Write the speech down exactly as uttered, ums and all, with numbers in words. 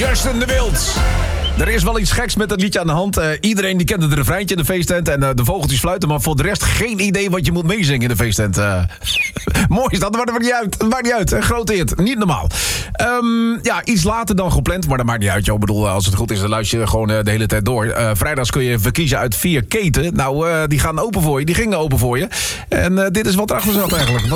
Justin de Wild. Er is wel iets geks met dat liedje aan de hand. Uh, iedereen die kent het refreintje in de feesttent en uh, de vogeltjes fluiten, maar voor de rest geen idee wat je moet meezingen in de feesttent. Uh, mooi is dat, dat maakt niet uit. Dat maakt niet uit. Een grote hit. Niet normaal. Um, ja, iets later dan gepland, maar dat maakt niet uit. Joh. Ik bedoel, als het goed is, dan luister je gewoon uh, de hele tijd door. Uh, vrijdags kun je verkiezen uit vier keten. Nou, uh, die gaan open voor je. Die gingen open voor je. En uh, dit is wat erachter zat eigenlijk. Wat